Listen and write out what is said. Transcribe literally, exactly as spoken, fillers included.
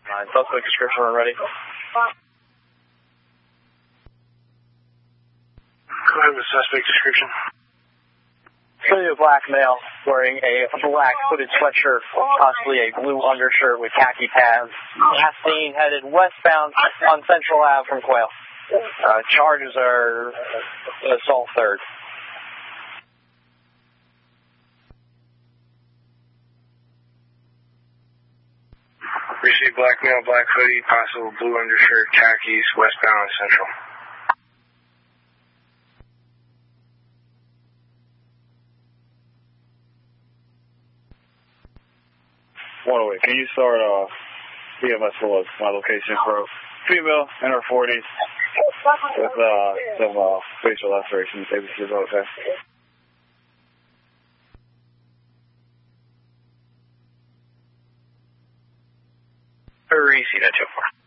Uh, suspect description when ready. Go ahead with suspect description. Clearly a black male wearing a black hooded sweatshirt, possibly a blue undershirt with khaki pads. Last seen headed westbound on Central Ave from Quail. Uh, charges are assault third. Receive black male, black hoodie, possible blue undershirt, khakis, westbound on Central. one oh eight, can you start uh, B M S for my location for a female in her forties with uh, some uh, facial lacerations, A B C is okay. Receive that two four.